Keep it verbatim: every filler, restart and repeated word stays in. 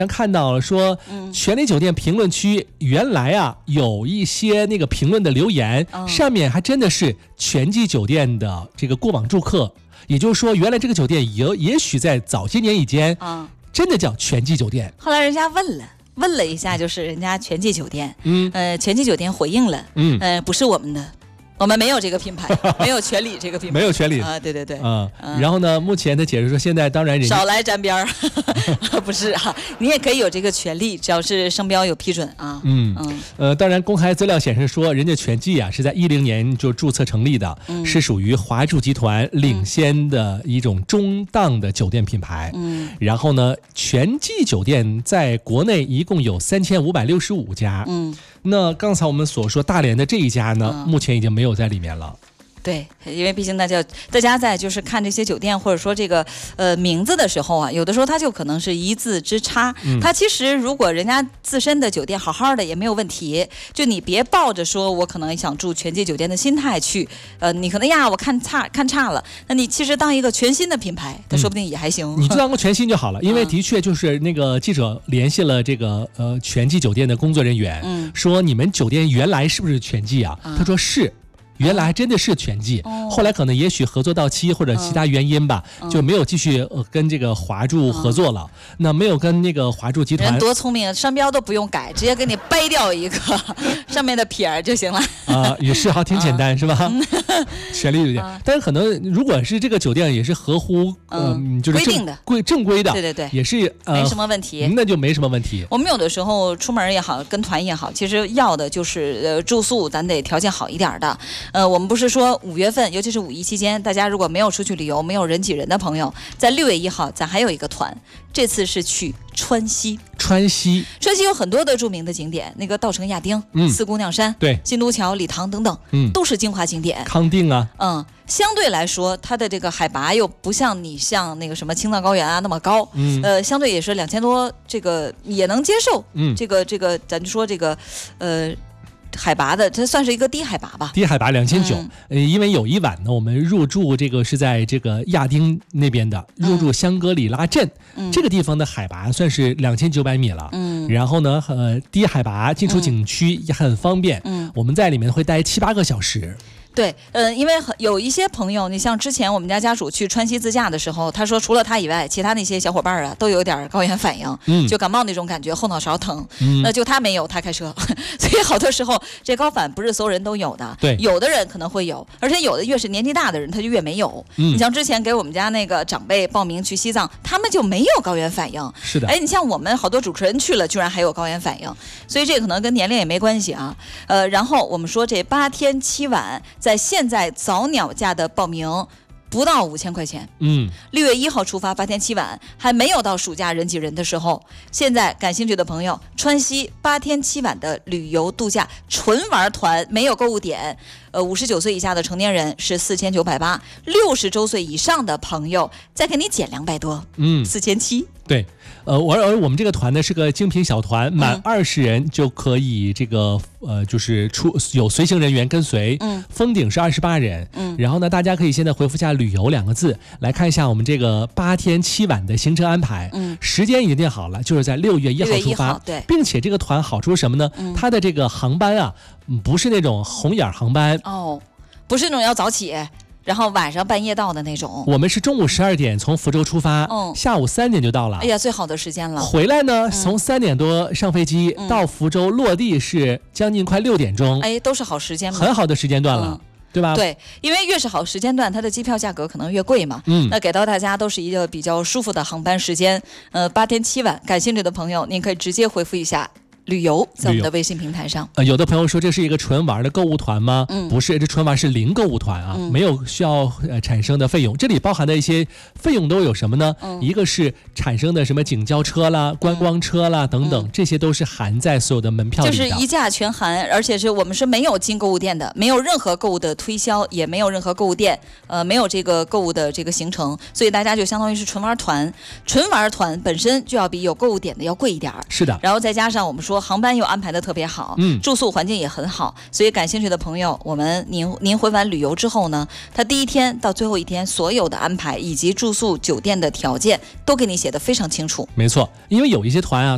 看到了说，全力酒店评论区原来啊有一些那个评论的留言， 嗯、 上面还真的是全季酒店的这个过往住客，也就是说，原来这个酒店也也许在早些年以前， 嗯、 真的叫全季酒店。 后来人家问了。问了一下，就是人家全季酒店， 嗯， 呃，全季酒店回应了， 嗯， 呃，不是我们的，我们没有这个品牌，没有全礼这个品牌， 没有全礼啊，对对对， 啊、嗯。然后呢，目前的解释说，现在当然人少来沾边儿，不是啊，你也可以有这个权利，只要是商标有批准啊。 嗯嗯，呃，当然公开资料显示说，人家全季啊是在一零年就注册成立的，嗯、是属于华住集团领先的一种中档的酒店品牌。嗯，然后呢，全季酒店在国内一共有三千五百六十五家。嗯，那刚才我们所说大连的这一家呢，嗯、目前已经没有在里面了。 对，因为毕竟大家大家在就是看这些酒店或者说这个呃名字的时候啊，有的时候它就可能是一字之差。嗯、它其实如果人家自身的酒店好好的也没有问题，就你别抱着说我可能想住全季酒店的心态去，呃，你可能呀我看差看差了，那你其实当一个全新的品牌，它说不定也还行。 嗯、你就当个全新就好了，因为的确就是那个记者联系了这个呃全季酒店的工作人员，嗯、说你们酒店原来是不是全季啊？嗯、他说是。原来真的是全季，哦、后来可能也许合作到期或者其他原因吧，嗯、就没有继续、呃、跟这个华住合作了。嗯、那没有跟那个华住集团， 人多聪明，商标都不用改，直接给你掰掉一个上面的撇儿就行了。 啊、呃，也是哈，挺简单、啊、是吧？全力酒店，啊、但是可能如果是这个酒店也是合乎呃、嗯、就是规定的规正规的， 对对对， 也是、呃、 没什么问题， 那就没什么问题。 我们有的时候出门也好，跟团也好，其实要的就是呃住宿，咱得条件好一点的。呃，我们不是说五月份，尤其是五一期间，大家如果没有出去旅游，没有人挤人的朋友，在六月一号，咱还有一个团，这次是去川西。 川西， 川西有很多的著名的景点，那个稻城亚丁、嗯、四姑娘山、 对， 新都桥、礼堂等等，嗯，都是精华景点。 康定啊， 嗯，相对来说，它的这个海拔又不像你像那个什么青藏高原啊那么高，嗯，呃，相对也是两千多，这个也能接受。嗯，这个这个，咱就说这个，呃。海拔的，这算是一个低海拔吧？ 低海拔两千九，呃，因为有一晚呢，我们入住这个是在这个亚丁那边的，入住香格里拉镇，嗯、这个地方的海拔算是两千九百米了。嗯，然后呢，呃，低海拔进出景区也很方便。嗯，我们在里面会待七八个小时。 对，呃，因为有一些朋友，你像之前我们家家属去川西自驾的时候，他说除了他以外，其他那些小伙伴啊都有点高原反应，嗯，就感冒那种感觉，后脑勺疼，嗯，那就他没有，他开车，所以好多时候这高反不是所有人都有的， 对， 有的人可能会有，而且有的越是年纪大的人，他就越没有。嗯，你像之前给我们家那个长辈报名去西藏，他们就没有高原反应。 是的， 哎，你像我们好多主持人去了，居然还有高原反应，所以这可能跟年龄也没关系啊。呃，然后我们说这八天七晚，在现在。早鸟价的报名不到五千块钱，嗯，六月一号出发，八天七晚，还没有到暑假人挤人的时候。现在感兴趣的朋友，川西八天七晚的旅游度假纯玩团，没有购物点，呃，五十九岁以下的成年人是四千九百八，六十周岁以上的朋友再给你减两百多，嗯，四千七。 对，呃，而而我们这个团呢是个精品小团，满二十人就可以这个呃，就是出有随行人员跟随，嗯，封顶是二十八人，嗯，然后呢，大家可以现在回复下“旅游”两个字，来看一下我们这个八天七晚的行程安排，嗯，时间已经定好了，就是在六月一号出发， 对， 并且这个团好处是什么呢？嗯、它的这个航班啊，不是那种红眼航班哦，不是那种要早起。然后晚上半夜到的那种， 我们是中午十二点从福州出发，嗯，下午三点就到了。 哎呀，最好的时间了。 回来呢，嗯、从三点多上飞机、嗯、到福州落地是将近快六点钟， 哎，都是好时间嘛， 很好的时间段了。嗯对吧？ 对，因为越是好时间段，它的机票价格可能越贵嘛。嗯，那给到大家都是一个比较舒服的航班时间。呃，八天七晚，感兴趣的朋友，您可以直接回复一下。旅游在我们的微信平台上， 呃，有的朋友说这是一个纯玩的购物团吗？嗯，不是，这纯玩是零购物团啊，嗯、没有需要呃产生的费用。这里包含的一些费用都有什么呢？嗯、一个是产生的什么景交车啦、观光车啦、嗯、等等，这些都是含在所有的门票里的， 就是一价全含，而且是我们是没有进购物店的，没有任何购物的推销，也没有任何购物店，呃，没有这个购物的这个行程，所以大家就相当于是纯玩团，纯玩团本身就要比有购物点的要贵一点。 是的， 然后再加上我们说。航班又安排的特别好，嗯，住宿环境也很好，所以感兴趣的朋友，我们您您回完旅游之后呢，他第一天到最后一天所有的安排以及住宿酒店的条件都给你写的非常清楚。 没错，因为有一些团啊，